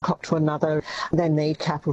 crop to another. They need capital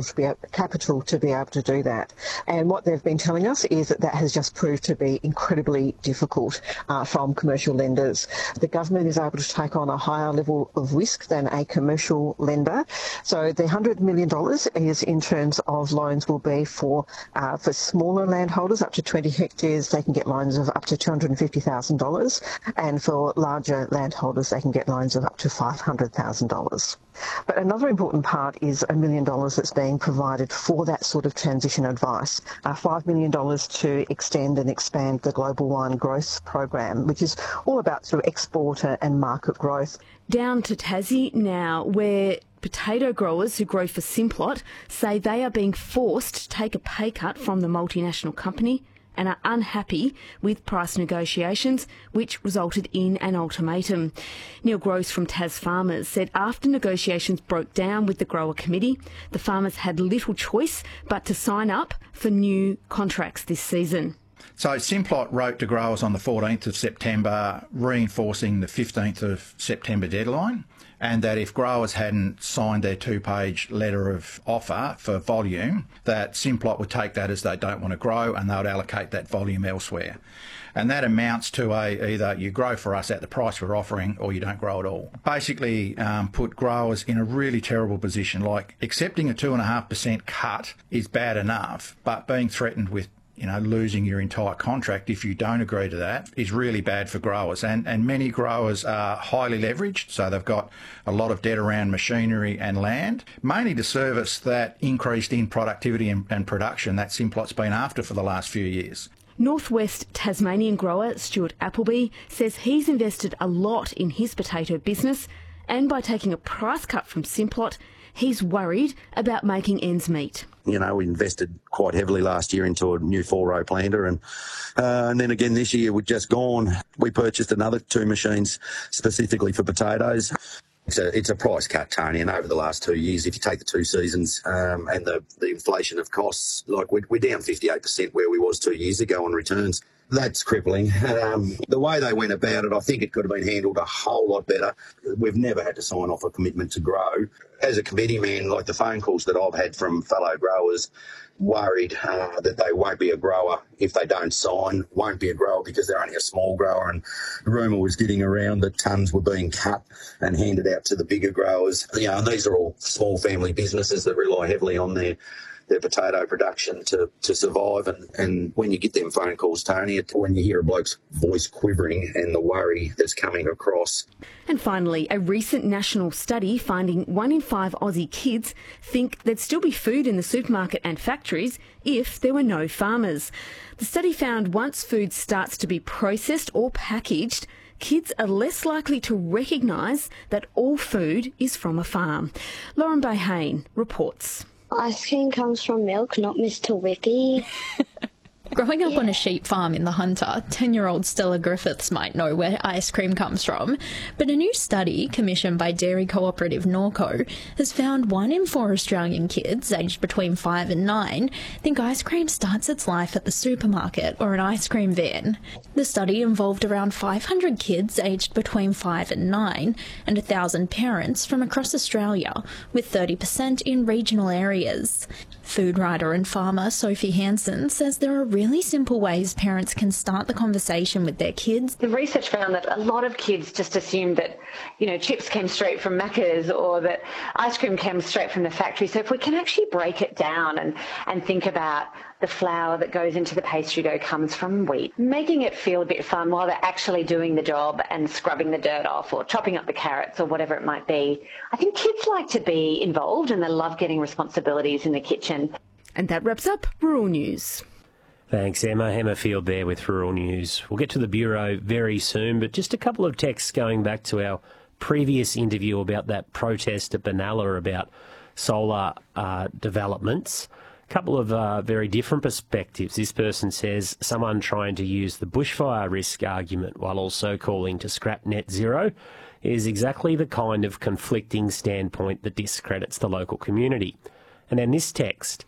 to be able to do that. And what they've been telling us is that has just proved to be incredibly difficult from commercial lenders. The government is able to take on a higher level of risk than a commercial lender. So the $100 million is in terms of loans will be for smaller landholders up to 20 hectares. They can get loans of up to $250,000, and for larger landholders they can get loans of up to $500,000. But another important part is $1 million that's being provided for that sort of transition advice. $5 million to extend and expand the Global Wine Growth Program, which is all about sort of exporter and market growth. Down to Tassie now, where potato growers who grow for Simplot say they are being forced to take a pay cut from the multinational company and are unhappy with price negotiations, which resulted in an ultimatum. Neil Gross from Tas Farmers said after negotiations broke down with the grower committee, the farmers had little choice but to sign up for new contracts this season. So Simplot wrote to growers on the 14th of September, reinforcing the 15th of September deadline, and that if growers hadn't signed their two-page letter of offer for volume, that Simplot would take that as they don't want to grow and they would allocate that volume elsewhere. And that amounts to either you grow for us at the price we're offering or you don't grow at all. Basically put growers in a really terrible position. Like accepting a 2.5% cut is bad enough, but being threatened with losing your entire contract if you don't agree to that is really bad for growers. And many growers are highly leveraged, so they've got a lot of debt around machinery and land, mainly to service that increased in productivity and production that Simplot's been after for the last few years. Northwest Tasmanian grower Stuart Appleby says he's invested a lot in his potato business, and by taking a price cut from Simplot, he's worried about making ends meet. We invested quite heavily last year into a new 4-row planter, and then again this year we've just gone. We purchased another 2 machines specifically for potatoes. It's a price cut, Tony, and over the last 2 years, if you take the 2 seasons and the inflation of costs, like we're down 58% where we was 2 years ago on returns. That's crippling. The way they went about it, I think it could have been handled a whole lot better. We've never had to sign off a commitment to grow. As a committee man, like the phone calls that I've had from fellow growers, worried that they won't be a grower if they don't sign, won't be a grower because they're only a small grower, and the rumour was getting around that tonnes were being cut and handed out to the bigger growers. And these are all small family businesses that rely heavily on their potato production to survive, and when you get them phone calls, Tony, when you hear a bloke's voice quivering and the worry that's coming across. And finally, a recent national study finding 1 in 5 Aussie kids think there'd still be food in the supermarket and factories if there were no farmers. The study found once food starts to be processed or packaged, kids are less likely to recognise that all food is from a farm. Lauren Bayhane reports. Ice cream comes from milk, not Mr. Whippy. Growing up on a sheep farm in the Hunter, 10-year-old Stella Griffiths might know where ice cream comes from. But a new study commissioned by dairy cooperative Norco has found 1 in 4 Australian kids aged between 5 and 9 think ice cream starts its life at the supermarket or an ice cream van. The study involved around 500 kids aged between 5 and 9 and 1,000 parents from across Australia, with 30% in regional areas. Food writer and farmer Sophie Hansen says there are really simple ways parents can start the conversation with their kids. The research found that a lot of kids just assumed that, chips came straight from Macca's or that ice cream came straight from the factory. So if we can actually break it down and think about the flour that goes into the pastry dough comes from wheat, making it feel a bit fun while they're actually doing the job and scrubbing the dirt off or chopping up the carrots or whatever it might be. I think kids like to be involved and they love getting responsibilities in the kitchen. And that wraps up Rural News. Thanks, Emma. Emma Field there with Rural News. We'll get to the Bureau very soon, but just a couple of texts going back to our previous interview about that protest at Benalla about solar developments. A couple of very different perspectives. This person says someone trying to use the bushfire risk argument while also calling to scrap net zero is exactly the kind of conflicting standpoint that discredits the local community. And then this text,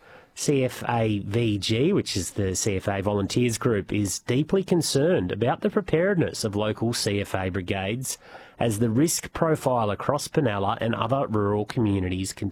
CFAVG, which is the CFA Volunteers Group, is deeply concerned about the preparedness of local CFA brigades as the risk profile across Benalla and other rural communities continues.